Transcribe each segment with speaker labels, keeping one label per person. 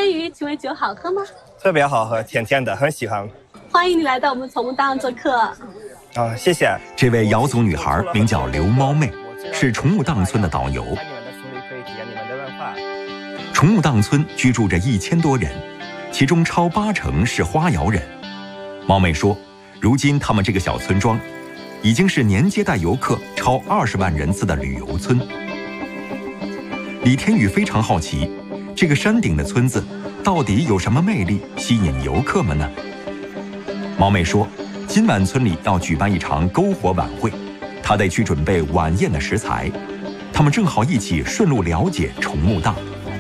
Speaker 1: 鱼，请问酒好喝吗？
Speaker 2: 特别好喝，甜甜的，很喜欢。
Speaker 1: 欢迎你来到我们从木档做客。
Speaker 2: 谢谢。
Speaker 3: 这位瑶族女孩名叫刘猫妹，是崇木档村的导游。崇木档村居住着1000多人，其中超80%是花瑶人。猫妹说，如今他们这个小村庄已经是年接待游客超20万人次的旅游村。李天宇非常好奇，这个山顶的村子到底有什么魅力吸引游客们呢？猫妹说，今晚村里要举办一场篝火晚会，她得去准备晚宴的食材。他们正好一起顺路了解崇木档。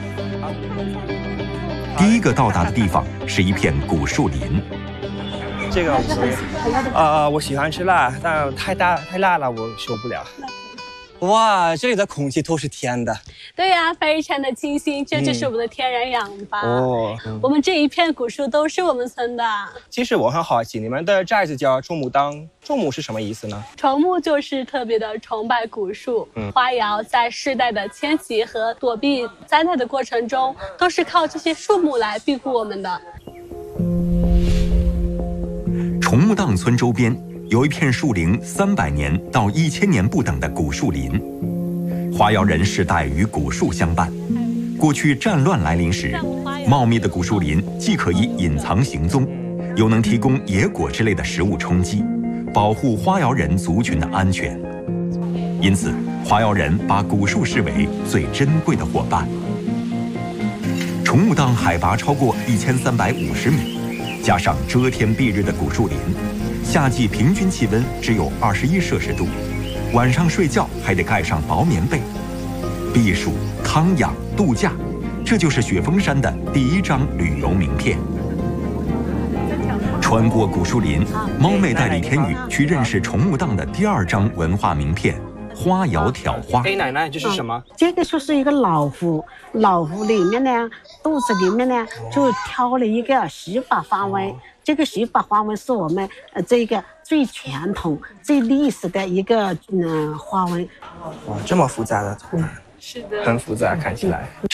Speaker 3: 第一个到达的地方是一片古树林。
Speaker 2: 这个我喜欢吃辣，但太辣了，我受不了。
Speaker 4: 哇，这里的空气都是甜的。
Speaker 1: 对呀，非常的清新，这就是我们的天然氧吧。我们这一片古树都是我们村的。
Speaker 2: 其实我很好奇，你们的寨子叫崇木档，崇木是什么意思呢？
Speaker 1: 崇木就是特别的崇拜古树，花瑶在世代的迁徙和躲避灾难的过程中，都是靠这些树木来庇护我们的。
Speaker 3: 崇木档村周边有一片树龄300年到1000年不等的古树林，花瑶人世代与古树相伴。过去战乱来临时，茂密的古树林既可以隐藏行踪，又能提供野果之类的食物充饥，保护花瑶人族群的安全。因此，花瑶人把古树视为最珍贵的伙伴。崇木档海拔超过1350米，加上遮天蔽日的古树林，夏季平均气温只有21摄氏度，晚上睡觉还得盖上薄棉被。避暑、康养、度假，这就是雪峰山的第1张旅游名片。穿过古树林，猫妹带李天宇去认识崇木档的第2张文化名片——花瑶挑花。
Speaker 4: 奶奶，这是什么？
Speaker 5: 这个就是一个老虎，老虎里面呢，肚子里面呢就挑了一个18花纹。这个18花纹是我们这个最传统、最历史的一个花纹。
Speaker 2: 哇，这么复杂的图案。
Speaker 1: 是的，
Speaker 2: 很复杂，看起来。